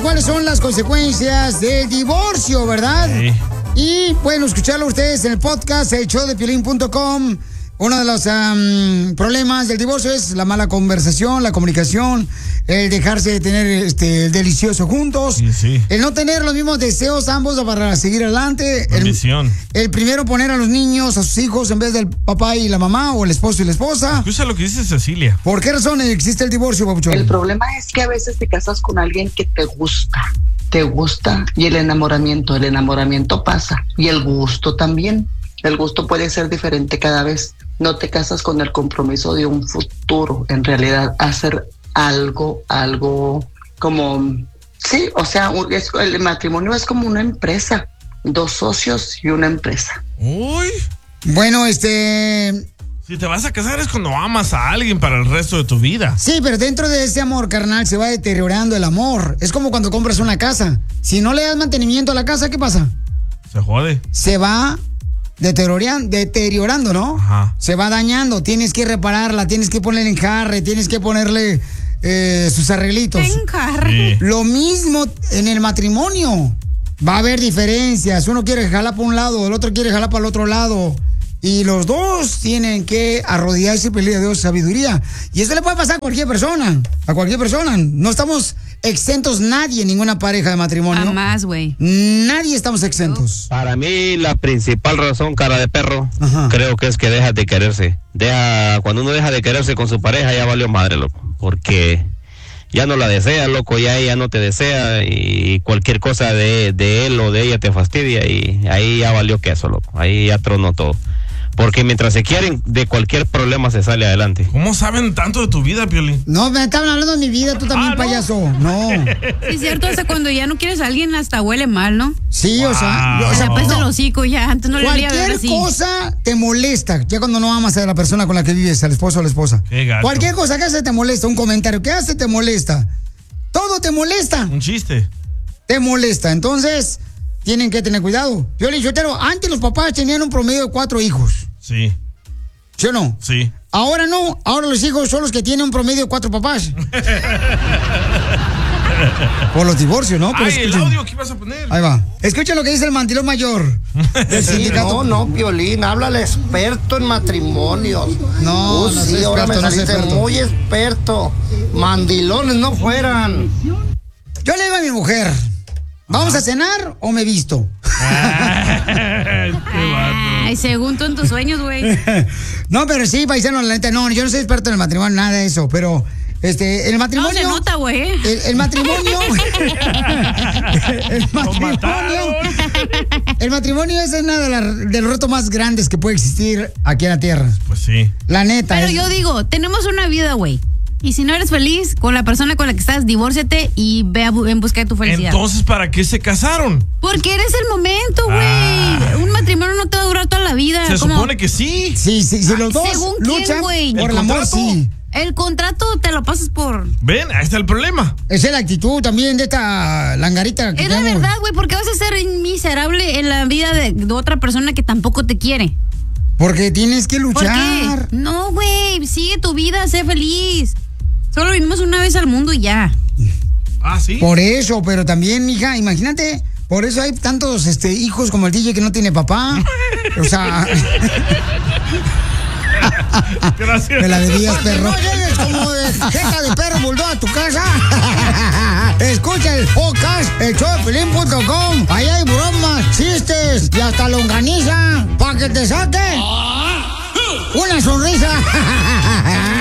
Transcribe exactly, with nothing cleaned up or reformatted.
cuáles son las consecuencias del divorcio, ¿verdad? Sí. Y pueden escucharlo ustedes en el podcast, el show de piolín punto com. Uno de los um, problemas del divorcio es la mala conversación, la comunicación, el dejarse de tener este, el delicioso juntos, sí, sí. el no tener los mismos deseos ambos para seguir adelante, la el, misión. el primero poner a los niños, a sus hijos en vez del papá y la mamá o el esposo y la esposa. Escucha lo que dice Cecilia. ¿Por qué razón existe el divorcio, papuchón? El problema es que a veces te casas con alguien que te gusta, te gusta y el enamoramiento, el enamoramiento pasa y el gusto también. El gusto puede ser diferente cada vez. No te casas con el compromiso de un futuro, en realidad hacer algo, algo como, sí, o sea, es, el matrimonio es como una empresa, dos socios y una empresa. Uy. Bueno, este... Si te vas a casar es cuando amas a alguien para el resto de tu vida. Sí, pero dentro de ese amor, carnal, se va deteriorando el amor. Es como cuando compras una casa. Si no le das mantenimiento a la casa, ¿qué pasa? Se jode. Se va... Deteriorando, deteriorando, ¿no? Ajá. Se va dañando, tienes que repararla, tienes que ponerle enjarre, tienes que ponerle eh, sus arreglitos. Enjarre. Sí. Lo mismo en el matrimonio. Va a haber diferencias. Uno quiere jalar para un lado, el otro quiere jalar para el otro lado. Y los dos tienen que arrodillarse y pedirle a Dios sabiduría. Y eso le puede pasar a cualquier persona. A cualquier persona. No estamos exentos nadie, ninguna pareja de matrimonio. Jamás, güey. Nadie estamos exentos. Para mí, la principal razón, cara de perro, Ajá. creo que es que deja de quererse. Deja, cuando uno deja de quererse con su pareja, ya valió madre, loco. Porque ya no la desea, loco, ya ella no te desea y cualquier cosa de, de él o de ella te fastidia y ahí ya valió queso, loco. Ahí ya tronó todo. Porque mientras se quieren, de cualquier problema se sale adelante. ¿Cómo saben tanto de tu vida, Piolín? No, me estaban hablando de mi vida, tú también, Ah, ¿no? payaso. No. Sí, es cierto, o sea, cuando ya no quieres a alguien hasta huele mal, ¿no? Sí, Wow. o sea, o O sea, sea, apesta el no. hocico ya, antes no le olía ver Cualquier así. cosa te molesta, ya cuando no amas a la persona con la que vives, al esposo o a la esposa. Qué gacho. Cualquier cosa que hace te molesta, un comentario que hace te molesta. Todo te molesta, Un chiste. te molesta. Entonces, tienen que tener cuidado. Yo le dije, antes los papás tenían un promedio de cuatro hijos. Sí, ¿Sí o no? sí. Ahora no, ahora los hijos son los que tienen un promedio de cuatro papás. Por los divorcios, ¿no? Pero Ay, el escuchen. audio que ibas a poner. Ahí va. Escucha lo que dice el mandilón mayor del Sí, sindicato. no, no, Piolín, habla el experto en matrimonios. No, Uh, no sí, soy ahora experto, me no soy saliste experto. muy experto. Mandilones no fueran. Yo le digo a mi mujer, ¿vamos a cenar o me visto? Ay, según tú en tus sueños, güey. No, pero sí, paisano, la neta, no, yo no soy experto en el matrimonio, nada de eso, pero este, el No matrimonio. se nota, güey. El, el matrimonio. el matrimonio. El matrimonio es una de, la, de los retos más grandes que puede existir aquí en la tierra. Pues sí. La neta. Pero es- yo digo, tenemos una vida, güey. Y si no eres feliz con la persona con la que estás, divórciate y ve a bu- en busca de tu felicidad. Entonces, ¿para qué se casaron? Porque eres el momento, güey. Ah. Un matrimonio no te va a durar toda la vida. Se ¿Cómo? supone que sí. Sí, sí, si los dos ¿según quién, luchan güey? por ¿El el amor, contrato? sí. El contrato te lo pasas por... Ven, ahí está el problema. Esa es la actitud también de esta langarita que Es la tenemos. verdad, güey. ¿Por qué vas a ser miserable en la vida de, de otra persona que tampoco te quiere? Porque tienes que ¿Por luchar. qué? No, güey. Sigue tu vida, sé feliz. Solo vinimos una vez al mundo y ya. Ah, sí. Por eso, pero también, mija, imagínate, por eso hay tantos este, hijos como el D J que no tiene papá. O sea, Gracias. me la debías, Porque perro. no llegues como de jeca de perro bulldog a tu casa. Escucha el podcast, el show de piolín punto com. Ahí hay bromas, chistes y hasta longaniza para que te saque una sonrisa.